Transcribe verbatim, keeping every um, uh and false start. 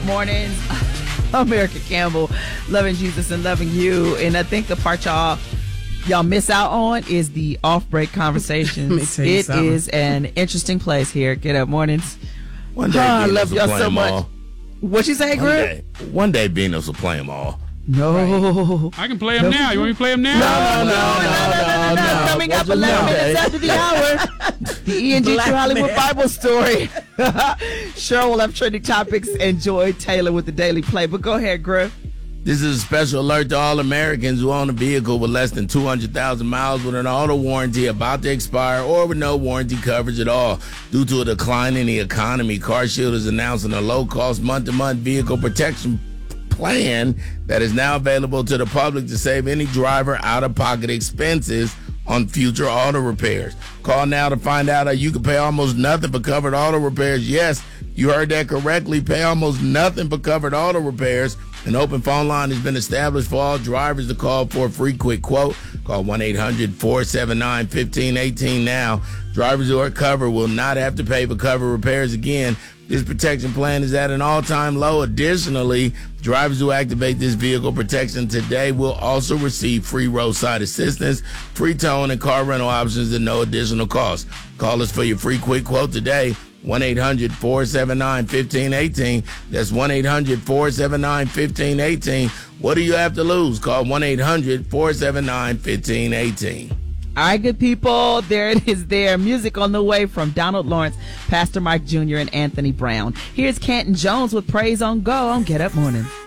Mornings. America Campbell, loving Jesus and loving you. And I think the part y'all y'all miss out on is the off-break conversations. It something. is an interesting place here. Get up mornings. One day, oh, I Venus love y'all will play so them much. all. What you say, One Greg? day, one day, Venus will play them all. No. Right. I can play them now. You want me to play them now? No, no, no, no, no, no. no. Coming up eleven minutes after the hour, the E and G True Hollywood man. Bible story. Cheryl will have trending topics and Joy Taylor with the Daily Play. But go ahead, Griff. This is a special alert to all Americans who own a vehicle with less than two hundred thousand miles with an auto warranty about to expire or with no warranty coverage at all. Due to a decline in the economy, CarShield is announcing a low-cost month-to-month vehicle protection plan that is now available to the public to save any driver out-of-pocket expenses on future auto repairs. Call now to find out how you can pay almost nothing for covered auto repairs. Yes, you heard that correctly. Pay almost nothing for covered auto repairs. An open phone line has been established for all drivers to call for a free quick quote. Call one eight hundred four seven nine one five one eight now. Drivers who are covered will not have to pay for covered repairs again. This protection plan is at an all-time low. Additionally, drivers who activate this vehicle protection today will also receive free roadside assistance, free towing, and car rental options at no additional cost. Call us for your free quick quote today. one eight hundred four seven nine one five one eight. That's one eight hundred four seven nine one five one eight. What do you have to lose? Call one eight hundred four seven nine one five one eight. All right, good people. There it is there. Music on the way from Donald Lawrence, Pastor Mike Junior, and Anthony Brown. Here's Canton Jones with Praise on Go on Get Up Mornings.